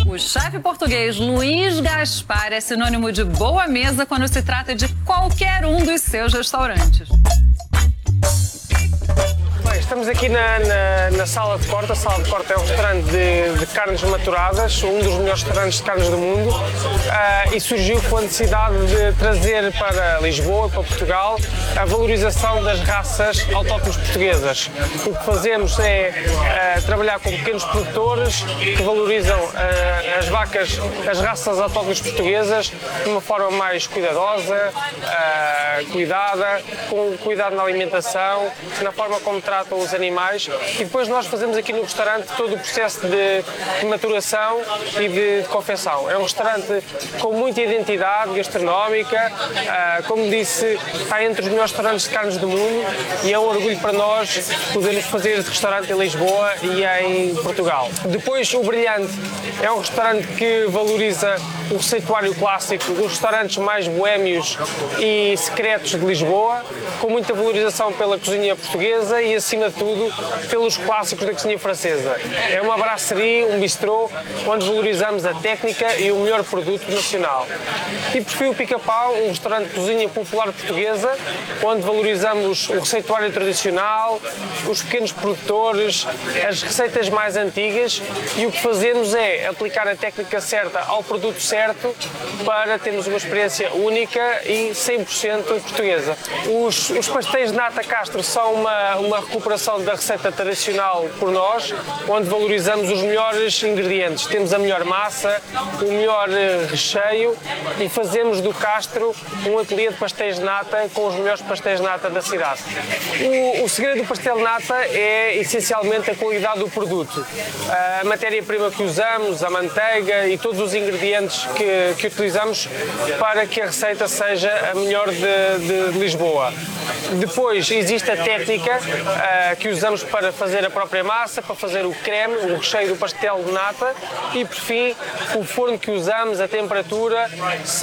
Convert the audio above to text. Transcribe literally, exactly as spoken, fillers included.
O chefe português Luiz Gaspar é sinônimo de boa mesa quando se trata de qualquer um dos seus restaurantes. Bem, estamos aqui na, na, na Sala de Corte. A Sala de Corte é um restaurante de, de carnes maturadas, um dos melhores restaurantes de carnes do mundo, uh, e surgiu com a necessidade de trazer para Lisboa, para Portugal, a valorização das raças autóctones portuguesas. O que fazemos é uh, trabalhar com pequenos produtores que valorizam uh, as vacas, as raças autóctones portuguesas de uma forma mais cuidadosa, uh, cuidada, com cuidado na alimentação, na forma como tratam os animais, e depois nós fazemos aqui no restaurante todo o processo de, de maturação e de, de confecção. É um restaurante com muita identidade gastronómica, uh, como disse, está entre os melhores restaurantes de carnes do mundo, e é um orgulho para nós podermos fazer este restaurante em Lisboa e em Portugal. Depois, o Brilhante é um restaurante que valoriza o receituário clássico dos restaurantes mais boémios e secretos de Lisboa, com muita valorização pela cozinha portuguesa e, acima de tudo, pelos clássicos da cozinha francesa. É uma brasserie, um bistrô, onde valorizamos a técnica e o melhor produto nacional. E por fim, o Pica-Pau, um restaurante de cozinha popular portuguesa, onde valorizamos o receituário tradicional, os pequenos produtores, as receitas mais antigas, e o que fazemos é aplicar a técnica certa ao produto certo para termos uma experiência única e cem por cento portuguesa. Os, os pastéis de nata Castro são uma, uma recuperação da receita tradicional por nós, onde valorizamos os melhores ingredientes. Temos a melhor massa, o melhor recheio, e fazemos do Castro um ateliê de pastéis de nata com os melhores pastéis de nata da cidade. O, o segredo do pastel de nata é essencialmente a qualidade do produto. A matéria-prima que usamos, a manteiga e todos os ingredientes que, que utilizamos para que a receita seja a melhor de, de, de Lisboa. Depois existe a técnica uh, que usamos para fazer a própria massa, para fazer o creme, o recheio do pastel de nata, e por fim o forno que usamos, a temperatura.